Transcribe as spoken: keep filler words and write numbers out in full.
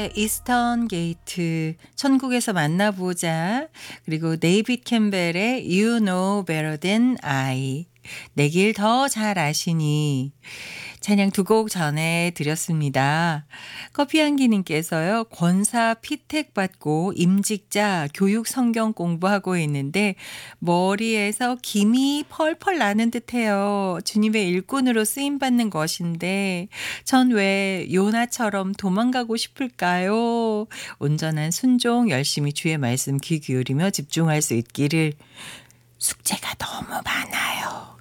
이스턴 게이트, 천국에서 만나보자, 그리고 데이빗 캠벨의 You Know Better Than I, 내 길 더 잘 아시니, 찬양 두 곡 전에 드렸습니다. 커피향기님께서요, 권사 피택 받고 임직자 교육 성경 공부하고 있는데 머리에서 김이 펄펄 나는 듯해요. 주님의 일꾼으로 쓰임 받는 것인데 전 왜 요나처럼 도망가고 싶을까요? 온전한 순종, 열심히 주의 말씀 귀 기울이며 집중할 수 있기를. 숙제가 너무 많아요.